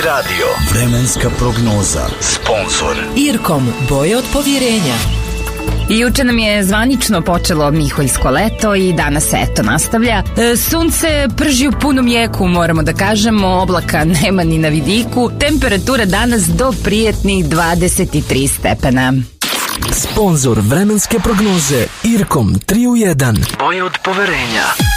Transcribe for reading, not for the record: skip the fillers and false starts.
radio. Vremenska prognoza. Sponzor Irkom, boje od povjerenja. Juče nam je zvanično počelo miholjsko leto i danas se eto nastavlja. Sunce prži u punom jeku, moramo da kažemo, oblaka nema ni na vidiku. Temperatura danas do prijetnih 23 stepena. Sponzor vremenske prognoze Irkom 3 u 1. Boje od poverenja.